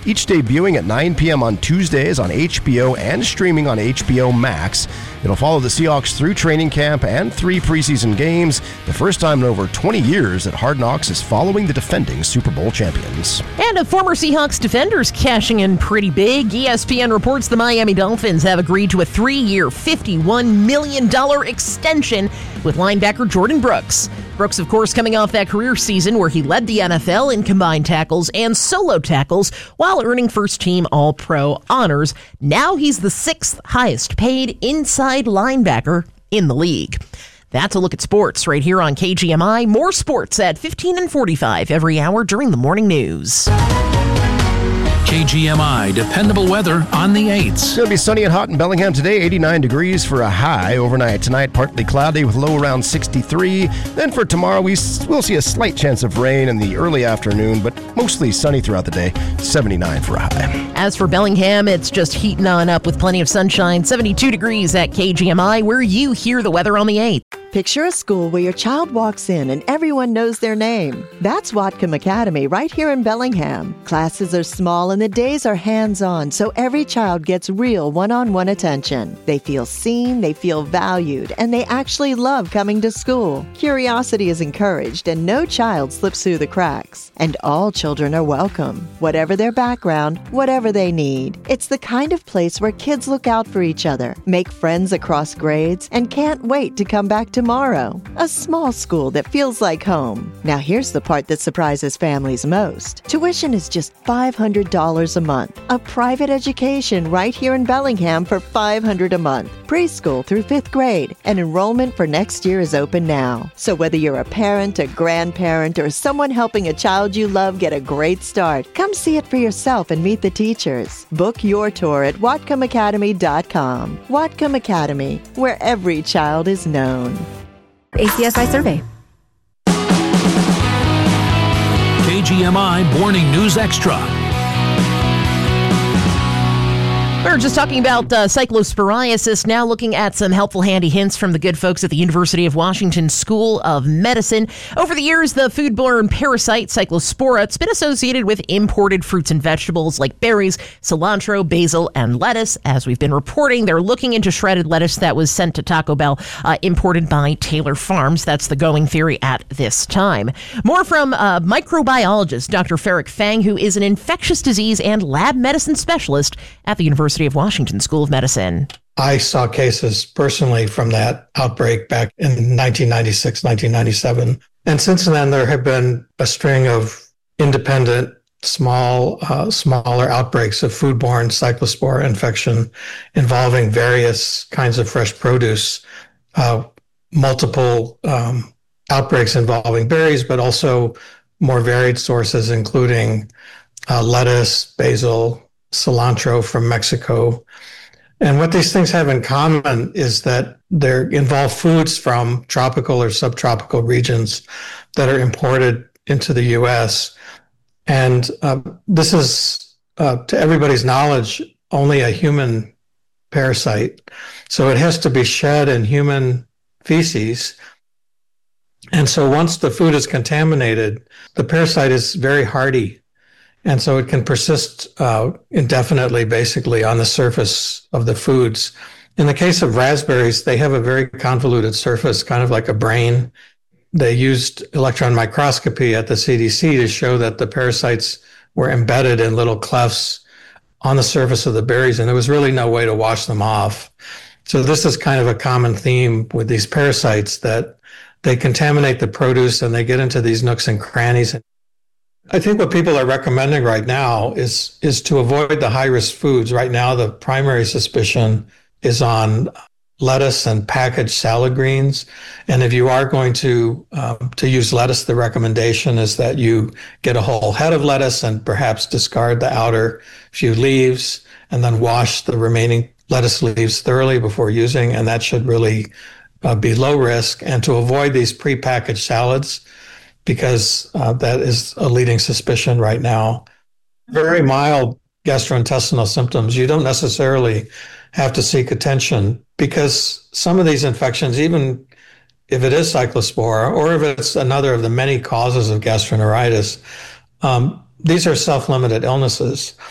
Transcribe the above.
each debuting at 9 p.m. on Tuesdays on HBO and streaming on HBO Max. It'll follow the Seahawks through training camp and 3 preseason games, the first time in over 20 years that Hard Knocks is following the defending Super Bowl champions. And a former Seahawks defender's cashing in pretty big. ESPN reports the Miami Dolphins have agreed to a 3-year, $51 million extension with linebacker Jordan Brooks. Brooks, of course, coming off that career season where he led the NFL in combined tackles and solo tackles while earning first-team All-Pro honors. Now he's the 6th highest paid inside linebacker in the league. That's a look at sports right here on KGMI. More sports at 15 and 45 every hour during the morning news. KGMI dependable weather on the 8s. It's going to be sunny and hot in Bellingham today, 89 degrees for a high. Overnight tonight, partly cloudy with low around 63. Then for tomorrow, we'll see a slight chance of rain in the early afternoon, but mostly sunny throughout the day, 79 for a high. As for Bellingham, it's just heating on up with plenty of sunshine, 72 degrees at KGMI, where you hear the weather on the 8th. Picture a school where your child walks in and everyone knows their name. That's Whatcom Academy right here in Bellingham. Classes are small and the days are hands-on, so every child gets real one-on-one attention. They feel seen, they feel valued, and they actually love coming to school. Curiosity is encouraged and no child slips through the cracks. And all children are welcome, whatever their background, whatever they need. It's the kind of place where kids look out for each other, make friends across grades, and can't wait to come back tomorrow. A small school that feels like home. Now here's the part that surprises families most. Tuition is just $500 a month. A private education right here in Bellingham for $500 a month. Preschool through 5th grade. And enrollment for next year is open now. So whether you're a parent, a grandparent, or someone helping a child you love get a great start, come see it for yourself and meet the teachers. Book your tour at WhatcomAcademy.com. Whatcom Academy, where every child is known. ACSI survey. KGMI Morning News Extra. We were just talking about cyclosporiasis, now looking at some helpful handy hints from the good folks at the University of Washington School of Medicine. Over the years, the foodborne parasite Cyclospora, it's been associated with imported fruits and vegetables like berries, cilantro, basil, and lettuce. As we've been reporting, they're looking into shredded lettuce that was sent to Taco Bell, imported by Taylor Farms. That's the going theory at this time. More from microbiologist Dr. Farrick Fang, who is an infectious disease and lab medicine specialist at the University of Washington School of Medicine. I saw cases personally from that outbreak back in 1996, 1997. And since then, there have been a string of independent, smaller outbreaks of foodborne cyclospora infection involving various kinds of fresh produce, multiple outbreaks involving berries, but also more varied sources, including lettuce, basil, cilantro from Mexico. And what these things have in common is that they involve foods from tropical or subtropical regions that are imported into the U.S. And this is, to everybody's knowledge, only a human parasite. So it has to be shed in human feces. And so once the food is contaminated, the parasite is very hardy. And so it can persist indefinitely, basically, on the surface of the foods. In the case of raspberries, they have a very convoluted surface, kind of like a brain. They used electron microscopy at the CDC to show that the parasites were embedded in little clefts on the surface of the berries, and there was really no way to wash them off. So this is kind of a common theme with these parasites, that they contaminate the produce and they get into these nooks and crannies. I think what people are recommending right now is to avoid the high-risk foods. Right now, the primary suspicion is on lettuce and packaged salad greens. And if you are going to use lettuce, the recommendation is that you get a whole head of lettuce and perhaps discard the outer few leaves and then wash the remaining lettuce leaves thoroughly before using. And that should really be low risk. And to avoid these prepackaged salads, because that is a leading suspicion right now. Very mild gastrointestinal symptoms, you don't necessarily have to seek attention, because some of these infections, even if it is cyclospora or if it's another of the many causes of gastroenteritis, these are self-limited illnesses.